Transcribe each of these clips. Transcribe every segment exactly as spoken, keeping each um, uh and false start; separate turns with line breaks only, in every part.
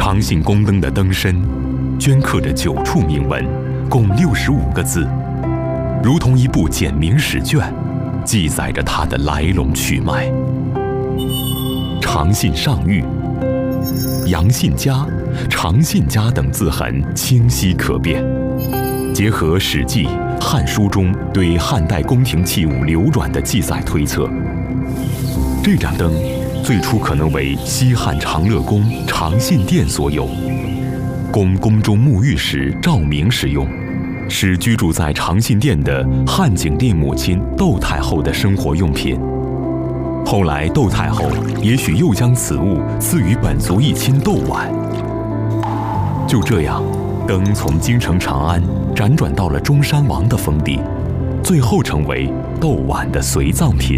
长信宫灯的灯身镌刻着九处铭文，共六十五个字，如同一部简明史卷，记载着它的来龙去脉。长信上谕、杨信家、长信家等字痕清晰可辨，结合《史记》《汉书》中对汉代宫廷器物流转的记载推测，这盏灯最初可能为西汉长乐宫长信殿所有，供宫中沐浴时照明使用，是居住在长信殿的汉景帝母亲窦太后的生活用品。后来窦太后也许又将此物赐予本族一亲窦婉。就这样，灯从京城长安辗转到了中山王的封地，最后成为窦婉的随葬品。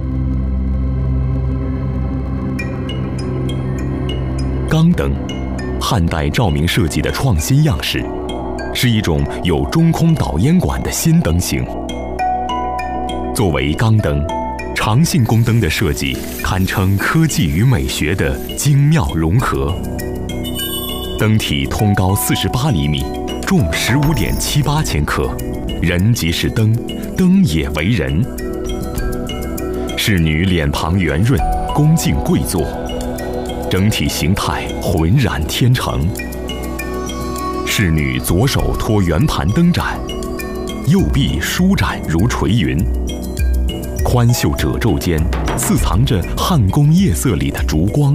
钢灯，汉代照明设计的创新样式，是一种有中空导烟管的新灯型。作为钢灯，长信宫灯的设计堪称科技与美学的精妙融合。灯体通高四十八厘米，重十五点七八千克，人即是灯，灯也为人。仕女脸庞圆润，恭敬跪坐，整体形态浑然天成。仕女左手托圆盘灯盏，右臂舒展如垂云，宽袖褶皱间似藏着汉宫夜色里的烛光。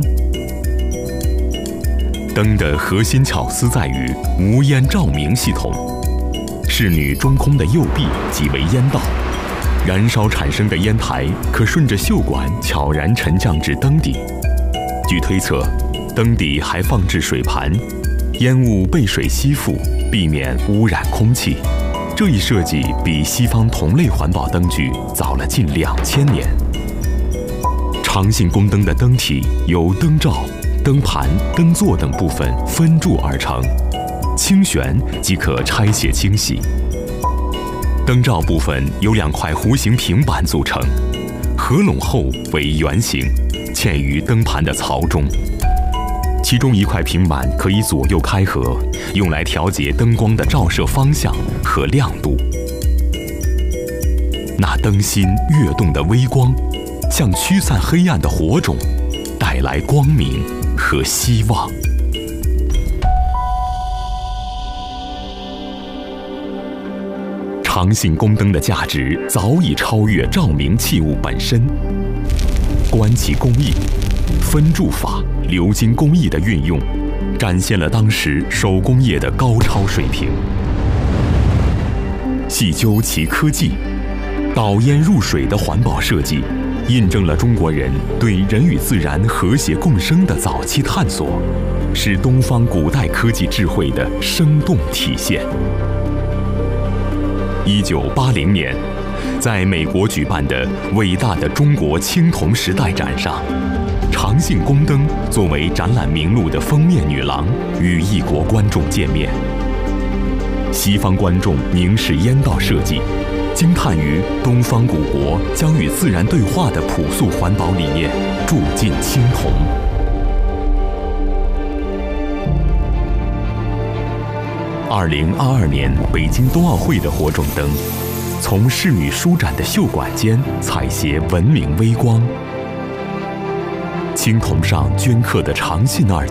灯的核心巧思在于无烟照明系统，仕女中空的右臂即为烟道，燃烧产生的烟台可顺着袖管悄然沉降至灯底。据推测，灯底还放置水盘，烟雾被水吸附，避免污染空气。这一设计比西方同类环保灯具早了近两千年。长信宫灯的灯体由灯罩、灯盘、灯座等部分分铸而成，轻旋即可拆卸清洗。灯罩部分由两块弧形平板组成，合拢后为圆形，嵌于灯盘的槽中。其中一块平板可以左右开合，用来调节灯光的照射方向和亮度。那灯芯跃动的微光，像驱散黑暗的火种，带来光明和希望。长信宫灯的价值早已超越照明器物本身，观其工艺、分铸法、鎏金工艺的运用，展现了当时手工业的高超水平。细究其科技，导烟入水的环保设计，印证了中国人对人与自然和谐共生的早期探索，是东方古代科技智慧的生动体现。一九八零年，在美国举办的伟大的中国青铜时代展上，长信宫灯作为展览名录的封面女郎与异国观众见面。西方观众凝视烟道设计，惊叹于东方古国将与自然对话的朴素环保理念铸进青铜。二零二二年北京冬奥会的火种灯，从仕女舒展的袖管间采撷文明微光。青铜上镌刻的长信二